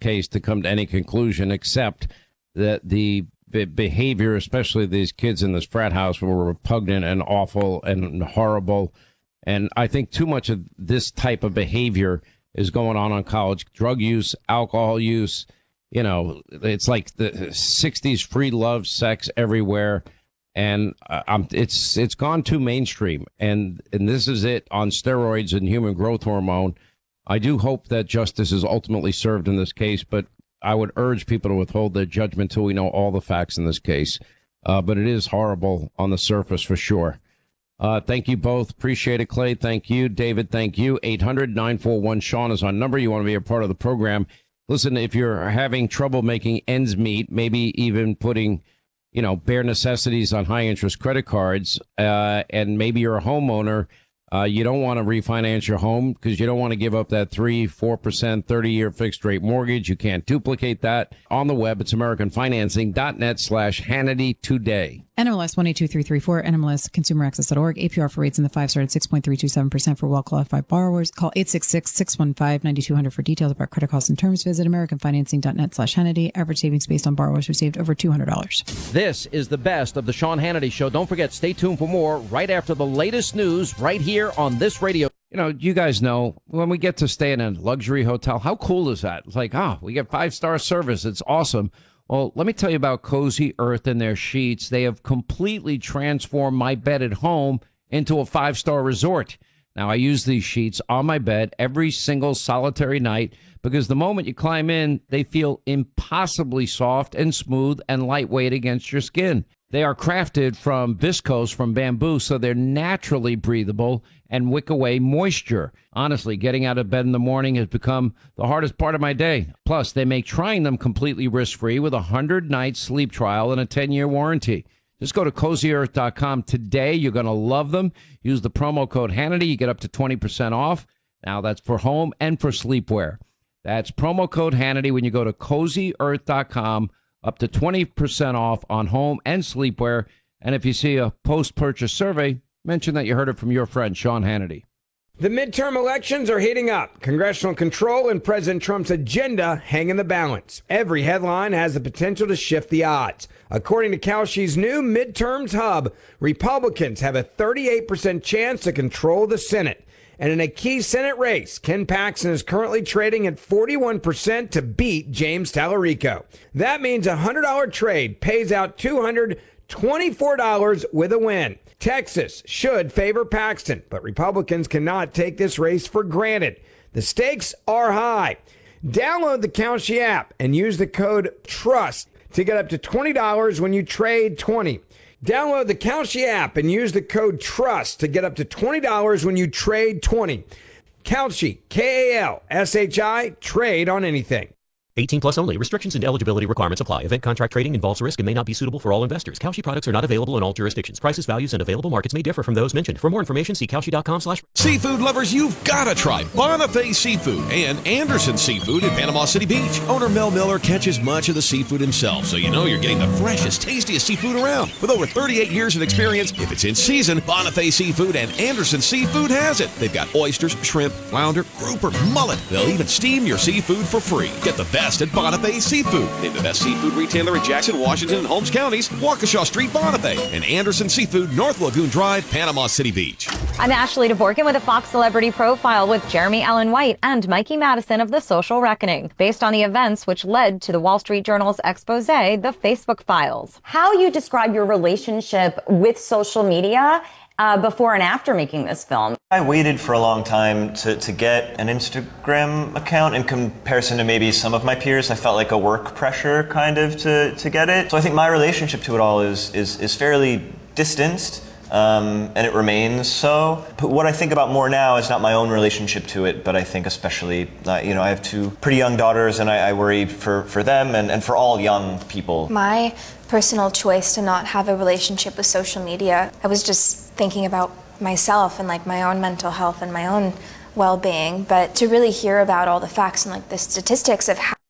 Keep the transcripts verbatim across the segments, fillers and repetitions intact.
case to come to any conclusion except that the be- behavior, especially these kids in this frat house, were repugnant and awful and horrible. And I think too much of this type of behavior is going on on college. Drug use, alcohol use, you know, it's like the sixties free love, sex everywhere. And uh, I'm, it's it's gone too mainstream. And, and this is it on steroids and human growth hormone. I do hope that justice is ultimately served in this case, but I would urge people to withhold their judgment till we know all the facts in this case. Uh, but it is horrible on the surface for sure. Uh, thank you both. Appreciate it, Clay. Thank you. David, thank you. eight hundred nine four one Sean is our number. You want to be a part of the program. Listen, if you're having trouble making ends meet, maybe even putting, you know, bare necessities on high interest credit cards, uh, and maybe you're a homeowner, uh, you don't want to refinance your home because you don't want to give up that three, four percent thirty year fixed rate mortgage. You can't duplicate that on the web. It's americanfinancing.net slash Hannity today. N M L S one eight two three three four, N M L S consumer access dot org. A P R for rates in the five star at six point three two seven percent for well-qualified borrowers. Call eight six six, six one five, nine two zero zero for details about credit costs and terms. Visit americanfinancing.net slash Hannity. Average savings based on borrowers who saved over two hundred dollars. This is the best of the Sean Hannity Show. Don't forget, stay tuned for more right after the latest news right here on this radio. You know, you guys know when we get to stay in a luxury hotel, how cool is that? It's like, ah, oh, we get five-star service. It's awesome. Well, let me tell you about Cozy Earth and their sheets. They have completely transformed my bed at home into a five-star resort. Now, I use these sheets on my bed every single solitary night because the moment you climb in, they feel impossibly soft and smooth and lightweight against your skin. They are crafted from viscose from bamboo, so they're naturally breathable and wick away moisture. Honestly, getting out of bed in the morning has become the hardest part of my day. Plus, they make trying them completely risk-free with a one hundred night sleep trial and a ten year warranty. Just go to cozy earth dot com today. You're going to love them. Use the promo code Hannity. You get up to twenty percent off. Now, that's for home and for sleepwear. That's promo code Hannity when you go to cozy earth dot com. Up to twenty percent off on home and sleepwear. And if you see a post-purchase survey, mention that you heard it from your friend, Sean Hannity. The midterm elections are heating up. Congressional control and President Trump's agenda hang in the balance. Every headline has the potential to shift the odds. According to Kalshi's new Midterms Hub, Republicans have a thirty-eight percent chance to control the Senate. And in a key Senate race, Ken Paxton is currently trading at forty-one percent to beat James Tallarico. That means a one hundred dollars trade pays out two hundred twenty-four dollars with a win. Texas should favor Paxton, but Republicans cannot take this race for granted. The stakes are high. Download the Kalshi app and use the code TRUST to get up to twenty dollars when you trade twenty. Download the Kalshi app and use the code TRUST to get up to twenty dollars when you trade twenty. Kalshi, K A L S H I, trade on anything. eighteen plus only. Restrictions and eligibility requirements apply. Event contract trading involves risk and may not be suitable for all investors. Kalshi products are not available in all jurisdictions. Prices, values, and available markets may differ from those mentioned. For more information, see kalshi.com slash... Seafood lovers, you've got to try Bonifay Seafood and Anderson Seafood in Panama City Beach. Owner Mel Miller catches much of the seafood himself, so you know you're getting the freshest, tastiest seafood around. With over thirty-eight years of experience, if it's in season, Bonifay Seafood and Anderson Seafood has it. They've got oysters, shrimp, flounder, grouper, mullet. They'll even steam your seafood for free. Get the best at Bonifay Seafood. Named the best seafood retailer in Jackson, Washington, and Holmes counties. Waukesha Street, Bonifay. And Anderson Seafood, North Lagoon Drive, Panama City Beach. I'm Ashley DeVorkin with a Fox Celebrity Profile with Jeremy Allen White and Mikey Madison of The Social Reckoning, based on the events which led to the Wall Street Journal's expose, The Facebook Files. How you describe your relationship with social media Uh, before and after making this film? I waited for a long time to, to get an Instagram account in comparison to maybe some of my peers. I felt like a work pressure kind of to, to get it. So I think my relationship to it all is is, is fairly distanced, um, and it remains so. But what I think about more now is not my own relationship to it, but I think especially, uh, you know, I have two pretty young daughters, and I, I worry for, for them and, and for all young people. My personal choice to not have a relationship with social media, I was just thinking about myself and like my own mental health and my own well-being, but to really hear about all the facts and like the statistics of how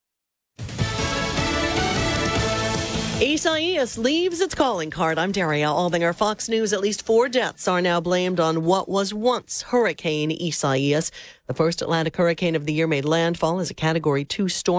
Isaias leaves its calling card. I'm Daria Albinger. Fox News. At least four deaths are now blamed on what was once Hurricane Isaias. The first Atlantic hurricane of the year made landfall as a Category two storm.